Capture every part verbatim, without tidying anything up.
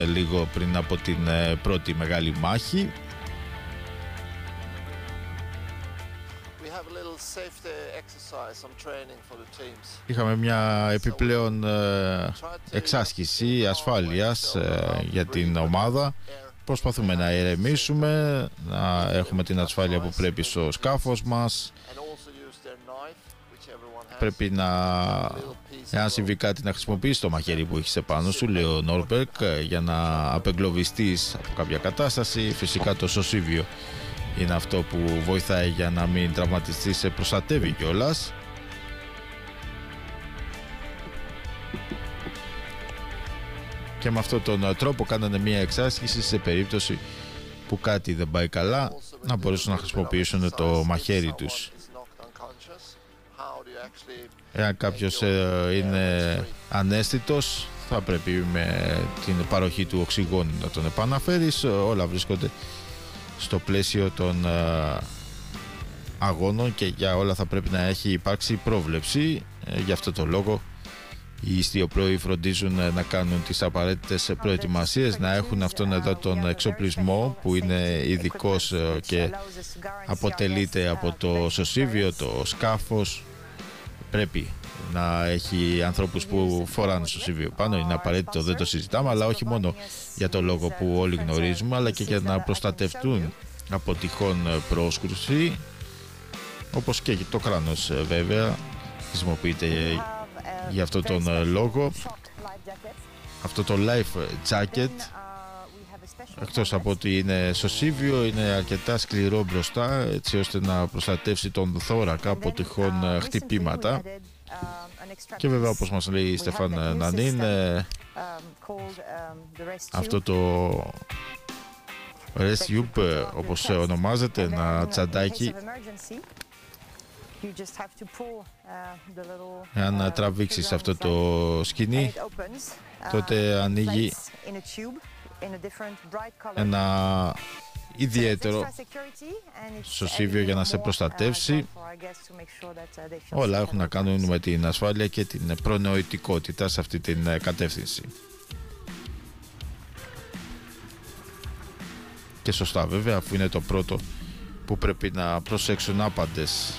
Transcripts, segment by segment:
λίγο πριν από την πρώτη μεγάλη μάχη. Είχαμε μια επιπλέον εξάσκηση ασφάλειας για την ομάδα. Προσπαθούμε να ηρεμήσουμε, να έχουμε την ασφάλεια που πρέπει στο σκάφος μας. Πρέπει να, εάν συμβεί κάτι, να χρησιμοποιήσει το μαχαίρι που έχεις επάνω σου, λέει ο Νόρμπερκ, για να απεγκλωβιστείς από κάποια κατάσταση. Φυσικά το σωσίβιο είναι αυτό που βοηθάει για να μην τραυματιστείς, σε προστατεύει κιόλας. Και με αυτόν τον τρόπο κάνανε μια εξάσκηση σε περίπτωση που κάτι δεν πάει καλά, να μπορέσουν να χρησιμοποιήσουν το μαχαίρι τους. Εάν κάποιος είναι αναίσθητος, θα πρέπει με την παροχή του οξυγόνου να τον επαναφέρεις. Όλα βρίσκονται στο πλαίσιο των αγώνων και για όλα θα πρέπει να έχει υπάρξει πρόβλεψη. Γι' αυτό το λόγο οι ιστιοπλοίοι φροντίζουν να κάνουν τις απαραίτητες προετοιμασίες, να έχουν αυτόν εδώ τον εξοπλισμό που είναι ειδικός και αποτελείται από το σωσίβιο, το σκάφος. Πρέπει να έχει ανθρώπους που φοράνε σωσίβιο πάνω, είναι απαραίτητο, δεν το συζητάμε, αλλά όχι μόνο για το λόγο που όλοι γνωρίζουμε, αλλά και για να προστατευτούν από τυχόν πρόσκρουση, όπως και το κράνος βέβαια χρησιμοποιείται για αυτόν τον λόγο. Αυτό το life jacket, εκτός από ότι είναι σωσίβιο, είναι αρκετά σκληρό μπροστά, έτσι ώστε να προστατεύσει τον θώρακα από τυχόν χτυπήματα. Και βέβαια, όπως μας λέει η Στεφάν Νανίν, αυτό το Rescue, όπως ονομάζεται, ένα τσαντάκι, εάν τραβήξεις αυτό το σκηνή, τότε ανοίγει ένα ιδιαίτερο σωσίβιο για να σε προστατεύσει. Όλα έχουν να κάνουν με την ασφάλεια και την προνοητικότητα σε αυτή την κατεύθυνση. Και σωστά βέβαια, αφού είναι το πρώτο που πρέπει να προσέξουν άπαντες.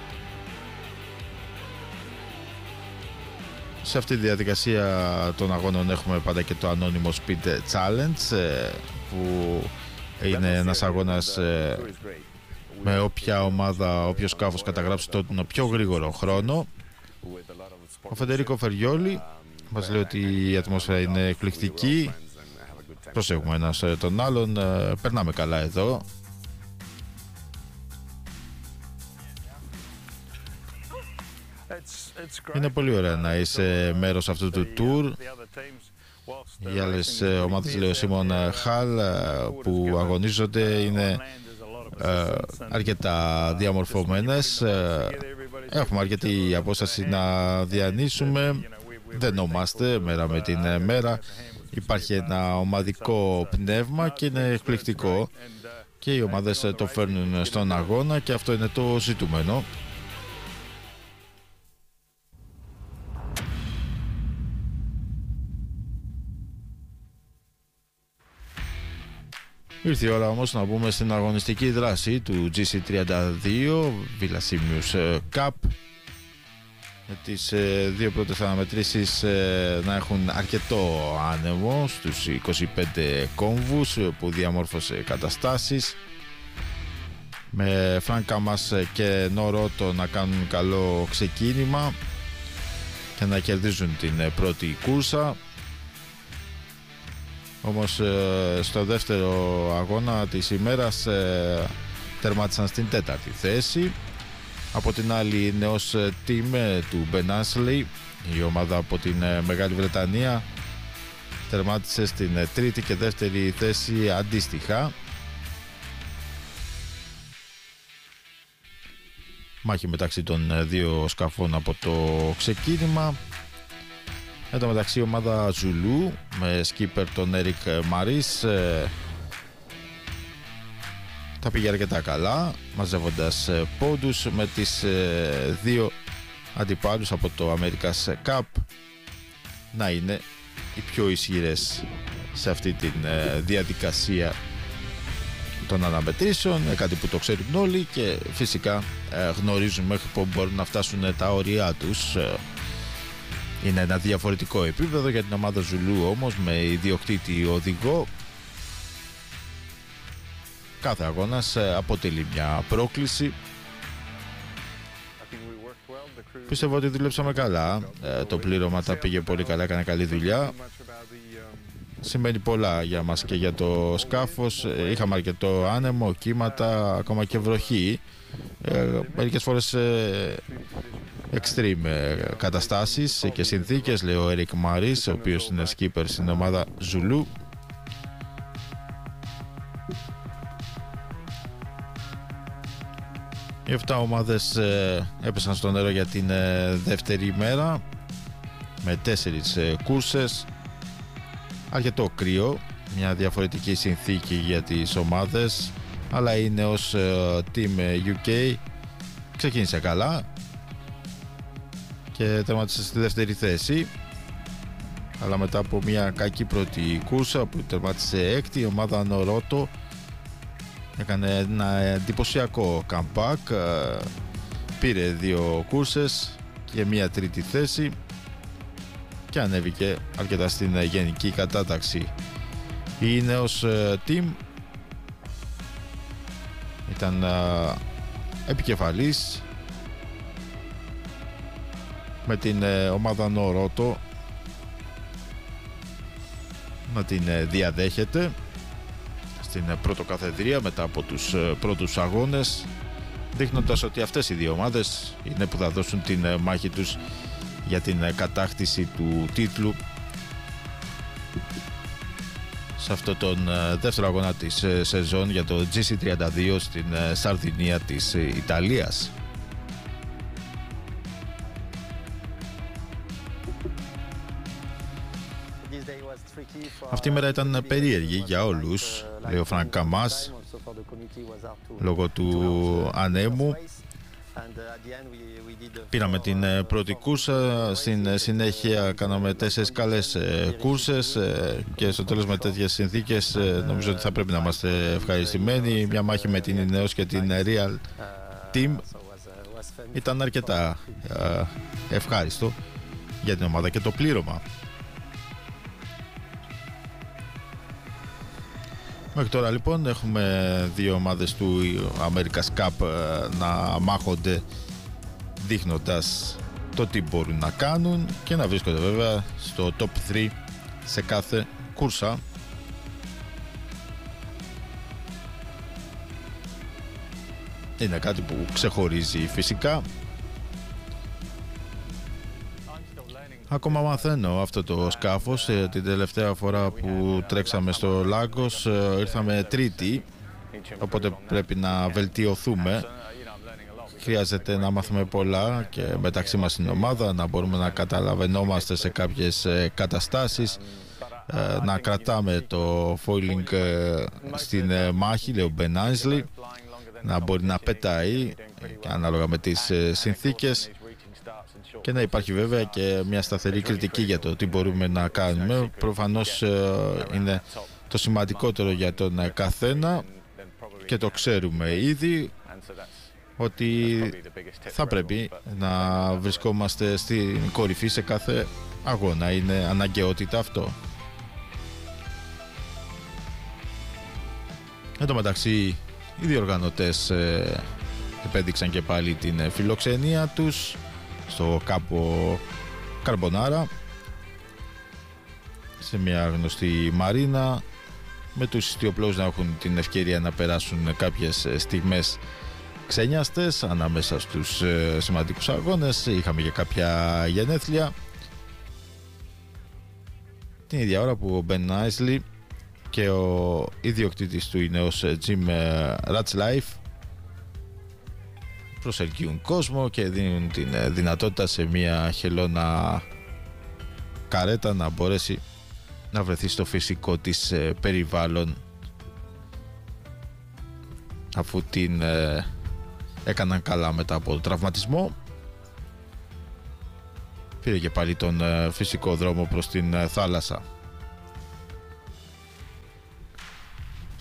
Σε αυτή τη διαδικασία των αγώνων έχουμε πάντα και το Anonymous Speed Challenge, που είναι ένας αγώνας με όποια ομάδα, όποιο σκάφος καταγράψει τον πιο γρήγορο χρόνο. Ο Φεντερίκο Φεριόλι μας λέει ότι η ατμόσφαιρα είναι εκπληκτική. Προσέχουμε ένας τον άλλον, περνάμε καλά εδώ. Είναι πολύ ωραία να είσαι μέρος αυτού του tour. Οι άλλες ομάδες, λέει ο Σίμον Χαλ, που αγωνίζονται, είναι ε, αρκετά διαμορφωμένες. Έχουμε αρκετή απόσταση να διανύσουμε. Δεν νομάστε μέρα με την μέρα. Υπάρχει ένα ομαδικό πνεύμα και είναι εκπληκτικό. Και οι ομάδες το φέρνουν στον αγώνα και αυτό είναι το ζητούμενο. Ήρθε η ώρα όμως να μπούμε στην αγωνιστική δράση του τζι σι τριάντα δύο Villasimius Cup, με τις ε, δύο πρώτες αναμετρήσεις ε, να έχουν αρκετό άνεμο στους είκοσι πέντε κόμβους που διαμόρφωσε καταστάσεις, με Φρανκ Κάμας και Νορότο να κάνουν καλό ξεκίνημα και να κερδίζουν την πρώτη κούρσα. Όμως στο δεύτερο αγώνα της ημέρας τερμάτισαν στην τέταρτη θέση. Από την άλλη, η νέος team του Ben Ashley, η ομάδα από την Μεγάλη Βρετανία, τερμάτισε στην τρίτη και δεύτερη θέση αντίστοιχα. Μάχη μεταξύ των δύο σκαφών από το ξεκίνημα. Εν τω μεταξύ, η ομάδα Ζουλού με σκίπερ τον Έρικ Μαρίς ε, τα πήγε αρκετά καλά, μαζεύοντας ε, πόντους, με τις ε, δύο αντιπάλους από το America's Cup να είναι οι πιο ισχυρές σε αυτή τη διαδικασία των αναμετρήσεων, κάτι που το ξέρουν όλοι και φυσικά γνωρίζουν μέχρι που μπορούν να φτάσουν τα όρια τους. Είναι ένα διαφορετικό επίπεδο για την ομάδα Ζουλού όμως, με ιδιοκτήτη οδηγό. Κάθε αγώνας αποτελεί μια πρόκληση. Πιστεύω ότι δουλέψαμε καλά, το πλήρωμα τα πήγε πολύ καλά, έκανε καλή δουλειά. Σημαίνει πολλά για μας και για το σκάφος. Είχαμε αρκετό άνεμο, κύματα, ακόμα και βροχή. Μερικές φορές extreme καταστάσεις και συνθήκες, λέει ο Έρικ Μαρίς, ο οποίος είναι skipper στην ομάδα Ζουλού. Οι εφτά ομάδες ε, έπεσαν στο νερό για την ε, δεύτερη ημέρα με τέσσερις ε, κούρσες. Αρκετό κρύο, μια διαφορετική συνθήκη για τις ομάδες, αλλά είναι ως ε, Team γιου κέι ξεκίνησε καλά και τερμάτισε στη δεύτερη θέση, αλλά μετά από μια κακή πρώτη κούρσα που τερμάτισε έκτη, η ομάδα Νορότο έκανε ένα εντυπωσιακό comeback, πήρε δύο κούρσες και μια τρίτη θέση και ανέβηκε αρκετά στην γενική κατάταξη. Η νέος team ήταν επικεφαλής με την ομάδα Νορότο να την διαδέχεται στην πρωτοκαθεδρία μετά από τους πρώτους αγώνες, δείχνοντας ότι αυτές οι δύο ομάδες είναι που θα δώσουν την μάχη τους για την κατάκτηση του τίτλου σε αυτό τον δεύτερο αγώνα της σεζόν για το τζι σι τριάντα δύο στην Σαρδινία της Ιταλίας. Αυτή η μέρα ήταν περίεργη για όλους, λέει ο Φρανκ Καμάς, λόγω του ανέμου. Πήραμε την πρώτη κούρσα, στην συνέχεια κάναμε τέσσερις καλές κούρσες και στο τέλος με τέτοιες συνθήκες νομίζω ότι θα πρέπει να είμαστε ευχαριστημένοι. Μια μάχη με την Ineos και την Real Team ήταν αρκετά ευχάριστο για την ομάδα και το πλήρωμα. Μέχρι τώρα λοιπόν έχουμε δύο ομάδες του America's Cup να μάχονται, δείχνοντας το τι μπορούν να κάνουν και να βρίσκονται βέβαια στο top τρία σε κάθε κούρσα. Είναι κάτι που ξεχωρίζει φυσικά. Ακόμα μαθαίνω αυτό το σκάφος. Την τελευταία φορά που τρέξαμε στο Λάγκος ήρθαμε τρίτη, οπότε πρέπει να βελτιωθούμε. Χρειάζεται να μάθουμε πολλά και μεταξύ μας στην ομάδα, να μπορούμε να καταλαβαίνόμαστε σε κάποιες καταστάσεις, να κρατάμε το foiling στην μάχη, λέει ο Ben Ainslie, να μπορεί να πετάει ανάλογα με τις συνθήκες και να υπάρχει βέβαια και μια σταθερή κριτική για το τι μπορούμε να κάνουμε. Προφανώς είναι το σημαντικότερο για τον καθένα και το ξέρουμε ήδη ότι θα πρέπει να βρισκόμαστε στην κορυφή σε κάθε αγώνα. Είναι αναγκαιότητα αυτό. Εν τω μεταξύ οι διοργανωτές ε, επέδειξαν και πάλι την φιλοξενία τους στο Κάπο Καρμπονάρα, σε μια γνωστή μαρίνα, με τους ιστιοπλώους να έχουν την ευκαιρία να περάσουν κάποιες στιγμές ξενιαστές ανάμεσα στους ε, σημαντικούς αγώνες. Είχαμε και κάποια γενέθλια την ίδια ώρα που ο Ben Ainslie και ο ιδιοκτήτης του Ineos Jim Ratcliffe προσελκύουν κόσμο και δίνουν την δυνατότητα σε μια χελώνα καρέτα να μπορέσει να βρεθεί στο φυσικό της περιβάλλον, αφού την ε, έκαναν καλά μετά από το τραυματισμό. Πήρε και πάλι τον ε, φυσικό δρόμο προς την ε, θάλασσα.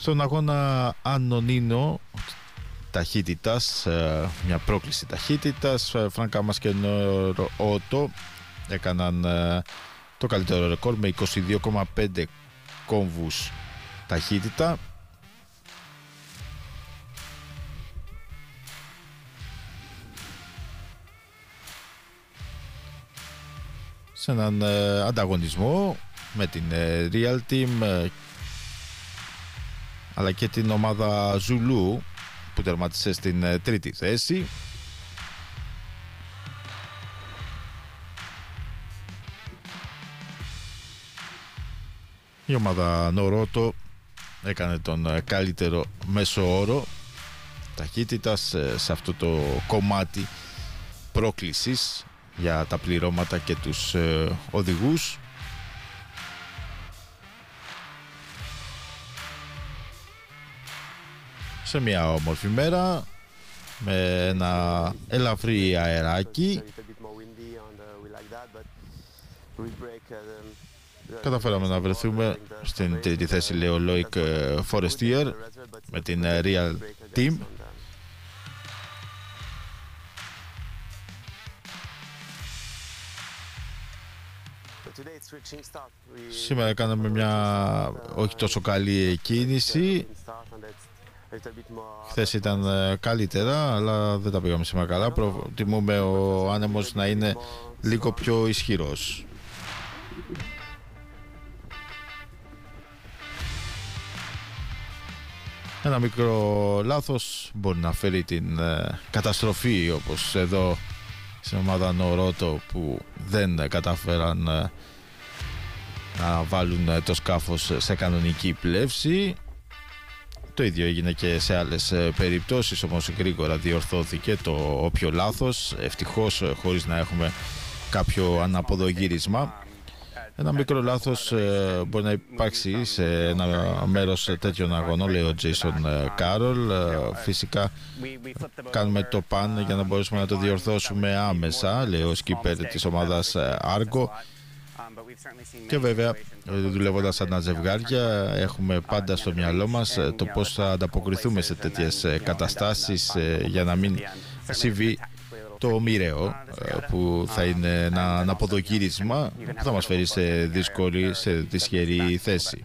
Στον αγώνα Ανονίνο ταχύτητας, μια πρόκληση ταχύτητας, Φρανκ Κάμας και Νόρο Ότο έκαναν το καλύτερο ρεκόρ με είκοσι δύο κόμμα πέντε κόμβους ταχύτητα. Σε έναν ανταγωνισμό με την Real Team αλλά και την ομάδα Ζουλού που τερμάτισε στην τρίτη θέση. Η ομάδα Νορότο έκανε τον καλύτερο μέσο όρο ταχύτητας σε αυτό το κομμάτι πρόκλησης για τα πληρώματα και τους οδηγούς. Σε μια όμορφη μέρα με ένα ελαφρύ αεράκι καταφέραμε να βρεθούμε στην τρίτη θέση, λέει ο Λόικ Φορεστίερ με την Real Team. Σήμερα κάναμε μια όχι τόσο καλή κίνηση. Χθες ήταν καλύτερα, αλλά δεν τα πήγαμε σήμερα καλά. Προτιμούμε ο άνεμος να είναι λίγο πιο ισχυρός. Ένα μικρό λάθος μπορεί να φέρει την καταστροφή, όπως εδώ στην ομάδα Νορότο που δεν κατάφεραν να βάλουν το σκάφος σε κανονική πλεύση. Το ίδιο έγινε και σε άλλες περιπτώσεις, όμως γρήγορα διορθώθηκε το όποιο λάθος, ευτυχώς χωρίς να έχουμε κάποιο αναποδογύρισμα. Ένα μικρό λάθος ε, μπορεί να υπάρξει σε ένα μέρος τέτοιων αγωνών, λέει ο Τζέισον Κάρολ. Ε, φυσικά κάνουμε το παν για να μπορέσουμε να το διορθώσουμε άμεσα, λέει ο σκίπερ της ομάδας Argo. Και βέβαια, δουλεύοντας σαν ζευγάρια, έχουμε πάντα στο μυαλό μας το πώς θα ανταποκριθούμε σε τέτοιες καταστάσεις για να μην συμβεί το μοιραίο, που θα είναι ένα αναποδογύρισμα που θα μας φέρει σε δύσκολη, σε δυσχερή θέση.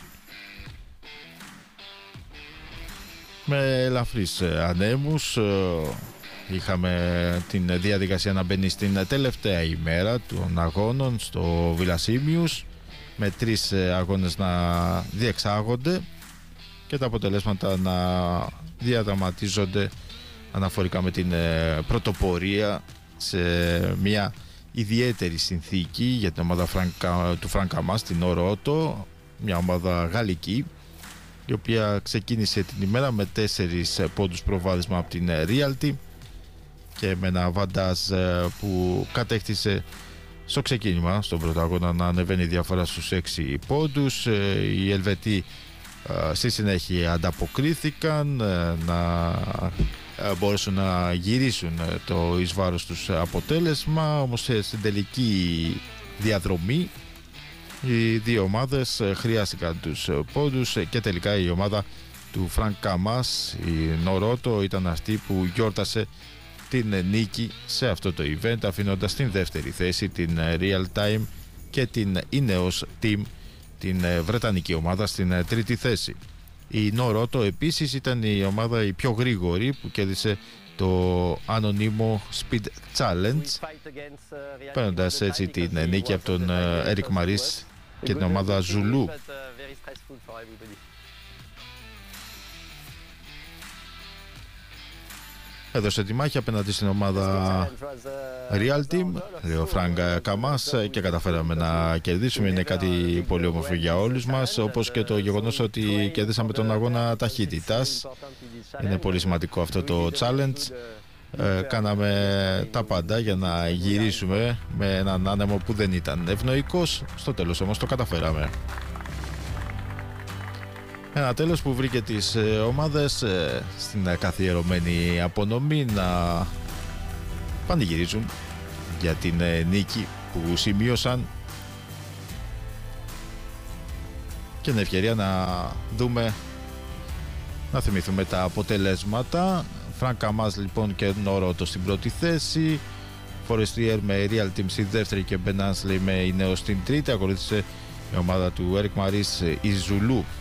Με ελαφρύς ανέμους είχαμε την διαδικασία να μπαίνει στην τελευταία ημέρα των αγώνων στο Βιλασίμιους, με τρεις αγώνες να διεξάγονται και τα αποτελέσματα να διαδραματίζονται αναφορικά με την πρωτοπορία σε μια ιδιαίτερη συνθήκη για την ομάδα του Φρανκ Κάμας, την Νορότο, μια ομάδα γαλλική, η οποία ξεκίνησε την ημέρα με τέσσερις πόντους προβάδισμα από την Realty και με ένα βαντάζ που κατέκτησε στο ξεκίνημα, στον πρώτο αγώνα, να ανεβαίνει η διαφορά στους έξι πόντους. Οι Ελβετοί στη συνέχεια ανταποκρίθηκαν να μπορέσουν να γυρίσουν το εις βάρος τους αποτέλεσμα, όμως στην τελική διαδρομή οι δύο ομάδες χρειάστηκαν τους πόντους και τελικά η ομάδα του Φρανκ Κάμας, η Νορότο, ήταν αυτή που γιόρτασε την νίκη σε αυτό το event, αφήνοντας στην δεύτερη θέση την Real Time και την Ineos Team, την βρετανική ομάδα, στην τρίτη θέση. Η Νορότο επίσης ήταν η ομάδα η πιο γρήγορη που κέρδισε το ανωνύμο Speed Challenge, παίρνοντας έτσι την νίκη από τον Eric Maris και την ομάδα Ζουλού. Έδωσε τη μάχη απέναντι στην ομάδα Real Team, λέει ο Φρανκ Κάμας, και καταφέραμε να κερδίσουμε. Είναι κάτι πολύ όμορφο για όλους μας, όπως και το γεγονός ότι κερδίσαμε τον αγώνα ταχύτητας. Είναι πολύ σημαντικό αυτό το challenge. Ε, κάναμε τα πάντα για να γυρίσουμε με έναν άνεμο που δεν ήταν ευνοϊκός. Στο τέλος όμως το καταφέραμε. Ένα τέλος που βρήκε τις ομάδες στην καθιερωμένη απονομή να πανηγυρίζουν για την νίκη που σημείωσαν και την ευκαιρία να δούμε Να θυμηθούμε τα αποτελέσματα. Φρανκ Καμάς λοιπόν και Νορότο στην πρώτη θέση, Φορεστιέρ με Real Team στη δεύτερη και Ben Ansley με Ινέο στην τρίτη. Ακολούθησε η ομάδα του Eric Maris Ιζουλού